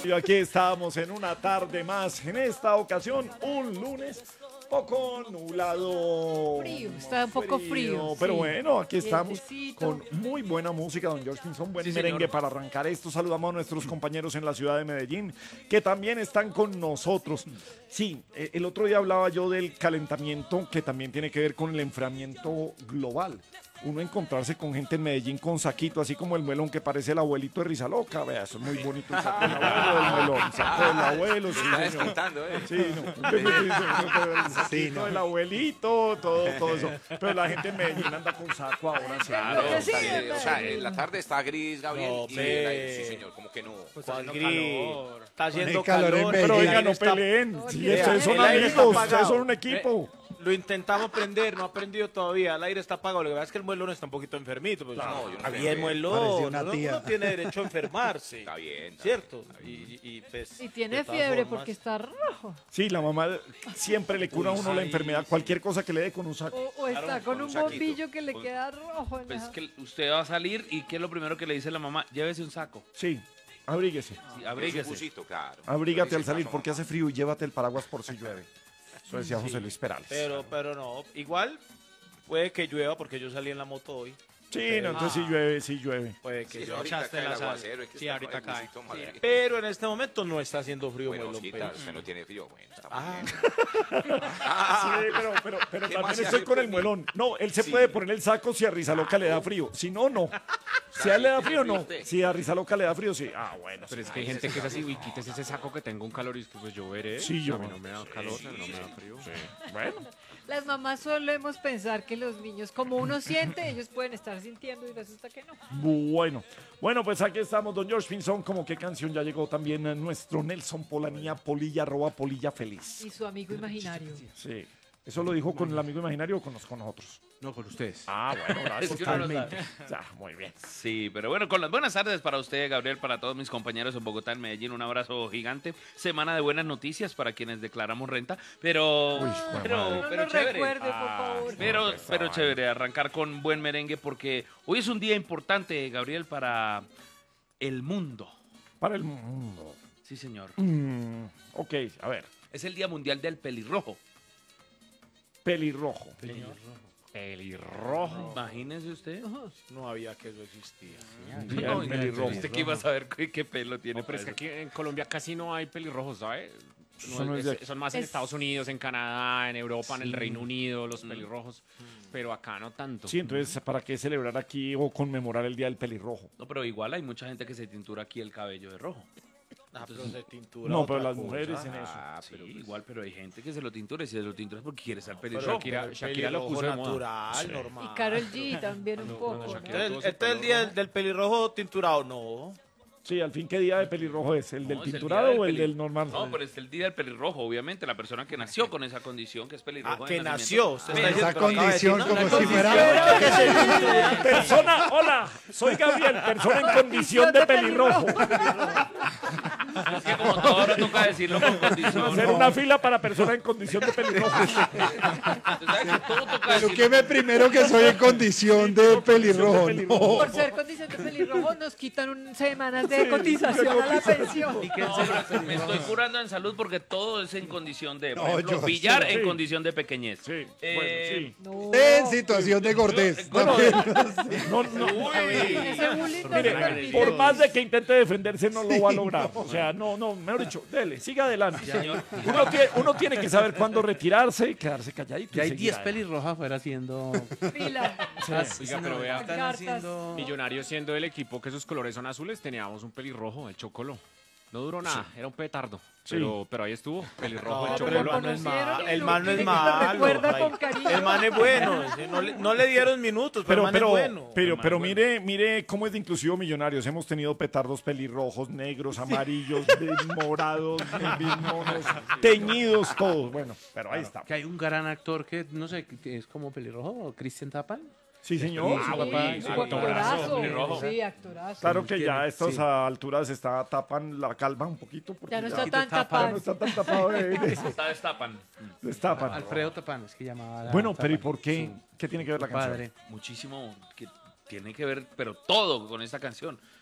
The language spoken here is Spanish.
Y aquí estamos en una tarde más, en esta ocasión un lunes poco nublado. Frío, está un poco frío. Pero sí. bueno, aquí estamos Vientecito. con muy buena música, don George Pinzón, buen Sí, merengue señor. para arrancar esto. Saludamos a nuestros compañeros en la ciudad de Medellín, que también están con nosotros. Sí, el otro día hablaba yo del calentamiento, que también tiene que ver con el enfriamiento global. Uno encontrarse con gente en Medellín con saquito, así como el melón que parece el abuelito de Rizaloca. Vea, eso es muy bonito. El saco del abuelo, del melón. Saco del abuelo, sí, Está señor. descontando, ¿eh? Sí, no. El saquito del abuelito, todo eso. Pero la gente en Medellín anda con saco ahora. Claro, Porque sí, o sea, en la tarde está gris, Gabriel. No, y ve. el aire, sí, señor, como que no. Juan Gris, está haciendo Hay calor en calor. Pero Medellín. oiga, no está- peleen. Sí, Vea, ustedes son el aire está amigos, apagado. ustedes son un equipo. Lo intentamos prender, no ha prendido todavía. El aire está apagado. Lo que pasa es que el muelón está un poquito enfermito. Pues, No, yo no está sé. bien, muelón. Parecía una Uno, tía. uno tiene derecho a enfermarse. Está bien. está ¿Cierto? bien. Pues, Y tiene de todas fiebre formas, porque está rojo. Sí, la mamá siempre le cura a uno la enfermedad, cualquier cosa que le dé con un saco. O está Claro, con con un un saquito. bombillo que le queda rojo. en Pues la- que usted va a salir y ¿qué es lo primero que le dice la mamá? Llévese un saco. Sí, abríguese. Sí, Es un abríguese. busito, claro. Abrígate al Dice salir caso, porque hace frío y llévate el paraguas por si llueve. Eso decía José Luis Perales. pero no. Igual puede que llueva porque yo salí en la moto hoy. Sí, no, entonces sí llueve, sí llueve. Puede que Sí, llueva. ahorita echaste cae el la sal. aguacero, es que Sí, está ahorita el cae. busito, madre. Pero en este momento no está haciendo frío, Bueno, muelón. Osquita, pero- usted no tiene frío. Bueno, está Ah, muy bien. Sí, pero ¿Qué también más se estoy hace con por el mí? muelón. No, él se Sí. puede poner el saco si a Rizaloca le da frío. Si no, no. Si a él le da frío, no. Si a Rizaloca le da frío, sí. Ah, bueno. Pero es que hay gente que es así, uy, quítese ese saco que tengo un calor y es que pues yo veré. Sí, yo. A mí no me da calor, no me da frío. Bueno. Las mamás solemos pensar que los niños, como uno siente, ellos pueden estar sintiendo y resulta que no. Bueno, pues aquí estamos, don George Pinzón. Como qué canción ya llegó también nuestro Nelson Polanía, Polilla, @Polilla Feliz. Y su amigo imaginario. Sí. ¿Eso lo dijo con el amigo imaginario o con nosotros? No, con ustedes. Ah, bueno, gracias. Es que uno no Totalmente. Ya, muy bien. Sí, pero bueno, con las buenas tardes para usted, Gabriel, para todos mis compañeros en Bogotá, en Medellín, un abrazo gigante. Semana de buenas noticias para quienes declaramos renta, pero Uy, pero, No pero lo chévere. recuerde, por favor. Pero chévere arrancar con buen merengue porque hoy es un día importante, Gabriel, para el mundo. Para el mundo. Sí, señor. Ok, a ver. Es el Día Mundial del Pelirrojo. Pelirrojo. Pelirrojo. Imagínese usted. no había que eso existía. Día No, del pelirrojo. ¿Usted qué iba a saber qué pelo tiene? No, pero es que para aquí en Colombia casi no hay pelirrojos, ¿sabes? Eso no es de aquí. Son más en Es- Estados Unidos, en Canadá, en Europa, en el Reino Unido, los pelirrojos. Pero acá no tanto. Sí, entonces, ¿para qué celebrar aquí o conmemorar el Día del Pelirrojo? No, pero igual hay mucha gente que se tintura aquí el cabello de rojo. Ah, pero de tintura. No, pero otra las cosa. mujeres en eso. Sí, igual, pero hay gente que se lo tintura y si se lo tintura es porque quiere ser Pero pelirrojo. Shakira lo puso de moda. natural, Sí. normal. Y Karol G también un poco. ¿no? Shakira- Este es el día del pelirrojo tinturado, no. Sí, al fin, ¿qué día de pelirrojo es? ¿El del No, es el tinturado día o el peli- del normal? No, pero es el día del pelirrojo, obviamente, la persona que nació con esa condición, que es pelirrojo. Ah, de que nacimiento. nació. Usted está Pero- diciendo, Esa pero acaba de decir, condición ¿no? como La si fuera... Persona, hola, soy Gabriel, persona en condición de pelirrojo. Es que como todo ahora toca decirlo con condición. Hacer una fila para persona en condición de pelirrojo. Usted sabe que todo toca Pero decirlo. que me primero que soy en condición de pelirrojo. No. Por ser condición de pelirrojo nos quitan semanas de cotización a la pensión. Y que me estoy curando en salud porque todo es en condición de, por No, ejemplo, yo- billar sí. en condición de pequeñez. Sí, Eh, bueno, sí. No. En situación de gordez. Bueno, también. no, Ese bullying no se mire, permite. por más de que intente defenderse, no lo va a lograr. O sea, no, mejor dicho, dele, siga adelante. Uno tiene que saber cuándo retirarse y quedarse calladito. Ya y hay seguir 10 adelante. pelirrojas afuera haciendo. Fila. Oiga, pero vea, Están Cartas. haciendo. Millonarios siendo el equipo que sus colores son azules, teníamos un pelirrojo, el Chocolo. No duró nada, era un petardo. Sí. Pero ahí estuvo, pelirrojo, No, el pero el Chocolo. man no es malo. El Lo man no es recuerda malo. con cariño. El man es bueno. sí, No le dieron minutos, pero el man es bueno. Pero mire cómo es de inclusivo Millonarios. Hemos tenido petardos pelirrojos, negros, amarillos, morados, monos, teñidos, todos. Bueno, pero ahí está. Que hay un gran actor que, no sé, que es como pelirrojo, Cristian Tapan. Sí, señor. Sí, papá, Sí, sí, actorazo. pelirrojo. Sí, actorazo. Claro que ya a estas Sí. alturas tapan la calva un poquito. Porque Ya no está tan ya tapado. no está tan tapado Está destapan. destapan. Alfredo Tapan, es que llamaba. Bueno, pero ¿y Tapan, por qué? su ¿Qué tiene que ver la canción? Padre. Muchísimo que tiene que ver, pero todo con esta canción.